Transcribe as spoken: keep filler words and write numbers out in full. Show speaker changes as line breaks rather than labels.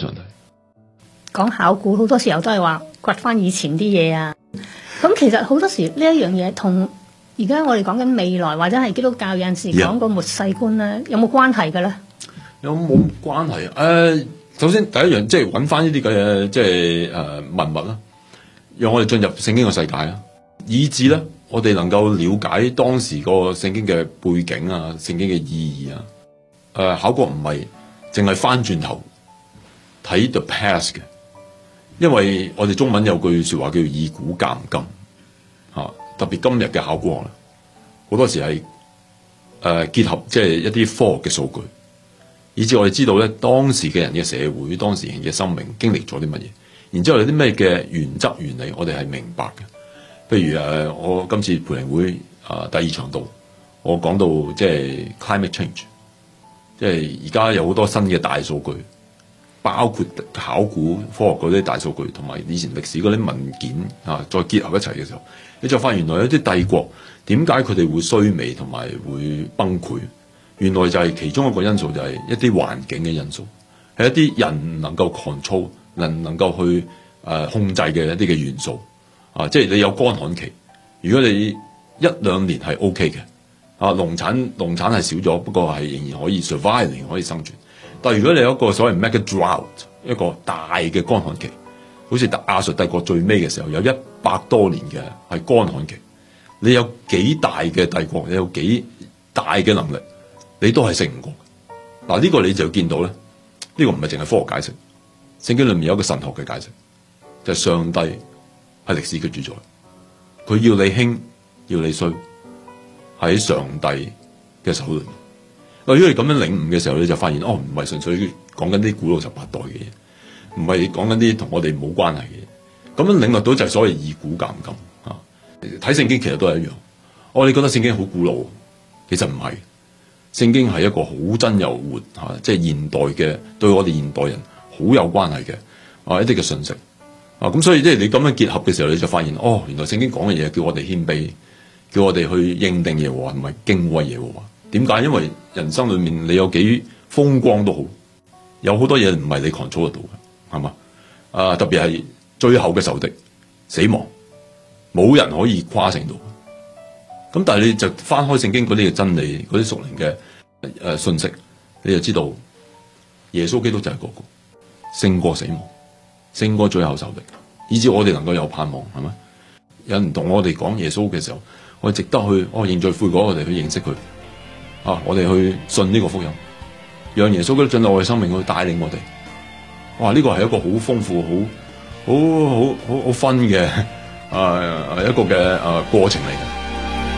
上帝。
講考古好多時候都係話掘翻以前啲嘢啊，咁其實好多時呢一樣嘢同而家我哋講緊未來或者係基督教有陣時講個末世觀咧，有冇關係嘅咧？
有冇關係？誒、呃，首先第一樣即係揾翻呢啲嘅即係誒文物啦，讓我哋進入聖經嘅世界啦，以至咧我哋能夠了解當時個聖經嘅背景啊、聖經嘅意義啊。誒、呃，考古唔係淨係翻轉頭睇 the past 嘅。因為我哋中文有句說話叫以古鑑今，吓、啊、特別今日嘅考古學咧，好多時係誒、呃、結合即係一啲科學嘅數據，以至我哋知道咧當時嘅人嘅社會、當時人嘅生命經歷咗啲乜嘢，然之後有啲咩嘅原則原理，我哋係明白嘅。譬如誒、呃，我今次培靈會啊、呃、第二場度，我講到即係 climate change， 即係而家有好多新嘅大數據。包括考古科學嗰啲大數據，同埋以前歷史嗰啲文件啊，再結合一齊嘅時候，你就發現原來有啲帝國點解佢哋會衰微同埋會崩潰？原來就係其中一個因素，就係一啲環境嘅因素，係一啲人能夠 control、能能夠去誒、呃、控制嘅一啲嘅元素啊，即係你有乾旱期，如果你一兩年係 OK 嘅啊，農產農產係少咗，不過係仍然可以 survive， 仍然可以生存。但係如果你有一個所謂 mega drought， 一個大嘅乾旱期，好似亞述帝國最尾嘅時候有一百多年嘅係乾旱期，你有幾大嘅帝國，你有幾大嘅能力，你都係勝唔過。嗱、這、呢個你就見到咧，呢、這個唔係淨係科學解釋，聖經裏面有一個神學嘅解釋，就係、是、上帝係歷史嘅主宰，佢要你興要你衰，喺上帝嘅手裏面。如果你咁樣領悟嘅時候，你就發現哦，唔係純粹講緊啲古老十八代嘅嘢，唔係講緊啲同我哋冇關係嘅嘢。咁樣領略到就係所謂以古鑑今啊。睇聖經其實都係一樣。我哋覺得聖經好古老，其實唔係。聖經係一個好真又活嚇，即係現代嘅對我哋現代人好有關係嘅啊一啲嘅信息啊。咁所以即係你咁樣結合嘅時候，你就發現哦，原來聖經講嘅嘢叫我哋謙卑，叫我哋去認定耶和華，唔係敬畏耶和華。點解？因為人生裏面你有幾風光都好，有好多嘢唔係你 control 得到嘅，係嘛？啊，特別係最後嘅仇敵死亡，冇人可以誇勝到。咁但係你就翻開聖經嗰啲嘅真理，嗰啲屬靈嘅誒信息，你就知道耶穌基督就係嗰個勝過死亡，勝過最後仇敵，以至我哋能夠有盼望，係咪？有人同我哋講耶穌嘅時候，我哋值得去哦認罪悔改，我哋去認識佢。啊！我哋去信呢個福音，讓耶穌基督進入我哋生命去帶領我哋。哇！呢個係一個好豐富、好好好好好分嘅啊一個嘅啊過程嚟嘅。